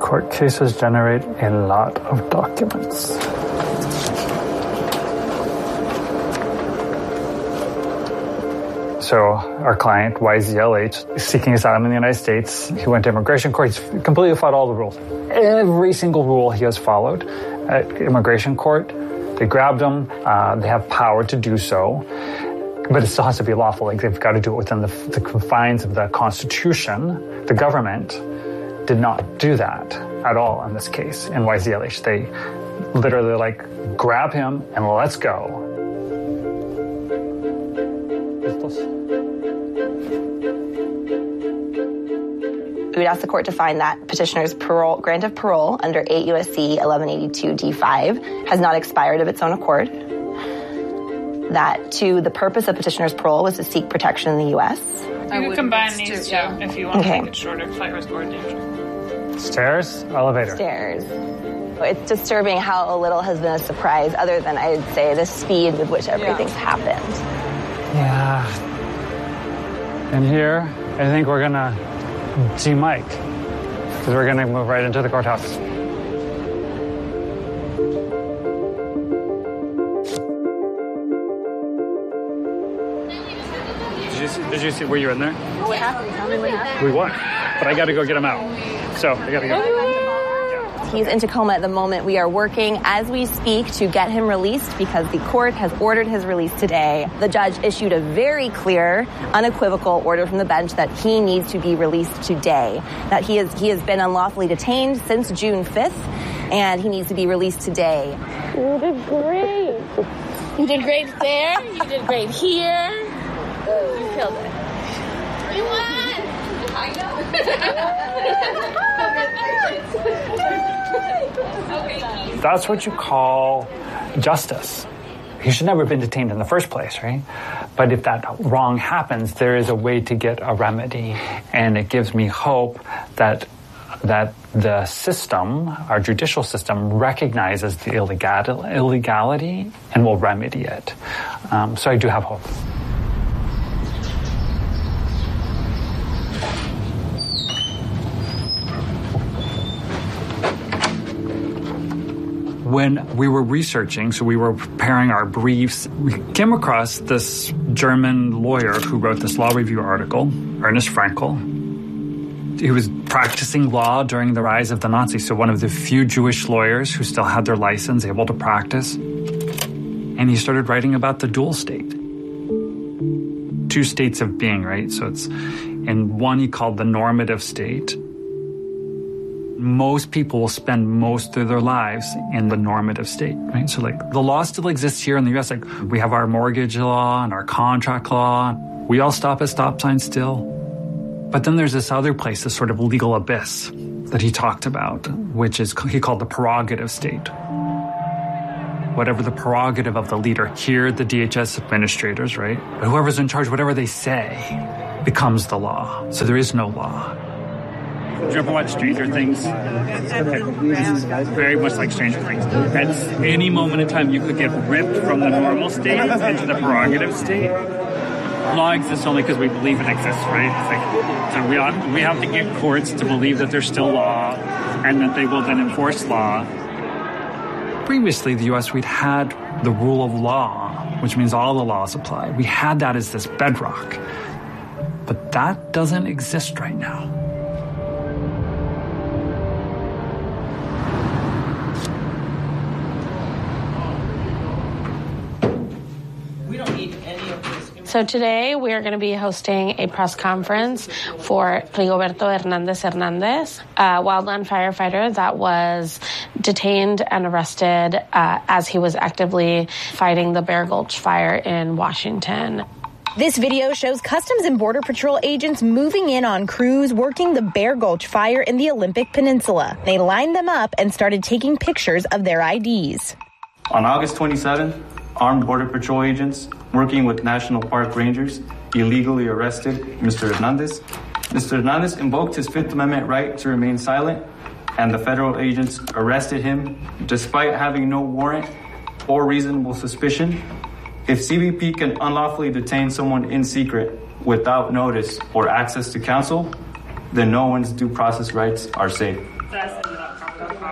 Court cases generate a lot of documents. So our client, YZLH, is seeking asylum in the United States. He went to immigration court. He's completely followed all the rules. Every single rule he has followed. At immigration court, they grabbed him. They have power to do so. But it still has to be lawful. Like, they've got to do it within the confines of the Constitution. The government did not do that at all in this case in YZLH. They literally grab him and let's go. We would ask the court to find that petitioner's grant of parole under 8 U.S.C. 1182 D5 has not expired of its own accord. That the purpose of petitioner's parole was to seek protection in the U.S. You can combine these two if you want to make it shorter. Flight risk or danger. Stairs, elevator. Stairs. It's disturbing how little has been a surprise, other than I'd say the speed with which everything's happened. Yeah. And here, I think we're gonna see Mike, because we're gonna move right into the courthouse. Did you see, were you in there? What happened? Tell me what happened. We won, but I gotta go get him out. So I gotta go. He's in Tacoma at the moment. We are working as we speak to get him released because the court has ordered his release today. The judge issued a very clear, unequivocal order from the bench that he needs to be released today. That he has been unlawfully detained since June 5th, and he needs to be released today. You did great. You did great there. You did great here. You killed it. You won! I know. That's what you call justice. He should never have been detained in the first place, right? But if that wrong happens, there is a way to get a remedy. And it gives me hope that the system, our judicial system, recognizes the illegality and will remedy it. So I do have hope. When we were researching, so we were preparing our briefs, we came across this German lawyer who wrote this law review article, Ernest Frankel. He was practicing law during the rise of the Nazis, so one of the few Jewish lawyers who still had their license, able to practice. And he started writing about the dual state. Two states of being, right? So it's, in one he called the normative state. Most people will spend most of their lives in the normative state, right? So the law still exists here in the U.S. We have our mortgage law and our contract law. We all stop at stop signs still. But then there's this other place, this sort of legal abyss that he talked about, which is he called the prerogative state. Whatever the prerogative of the leader, here the DHS administrators, right? Whoever's in charge, whatever they say becomes the law. So there is no law. Did you ever watch Stranger Things? It's very much like Stranger Things. At any moment in time, you could get ripped from the normal state into the prerogative state. Law exists only because we believe it exists, right? It's so we have to get courts to believe that there's still law and that they will then enforce law. Previously, the U.S., we'd had the rule of law, which means all the laws apply. We had that as this bedrock. But that doesn't exist right now. So today we are going to be hosting a press conference for Rigoberto Hernandez, a wildland firefighter that was detained and arrested as he was actively fighting the Bear Gulch fire in Washington. This video shows Customs and Border Patrol agents moving in on crews working the Bear Gulch fire in the Olympic Peninsula. They lined them up and started taking pictures of their IDs. On August 27th, armed Border Patrol agents working with National Park Rangers illegally arrested Mr. Hernandez. Mr. Hernandez invoked his Fifth Amendment right to remain silent, and the federal agents arrested him despite having no warrant or reasonable suspicion. If CBP can unlawfully detain someone in secret without notice or access to counsel, then no one's due process rights are safe.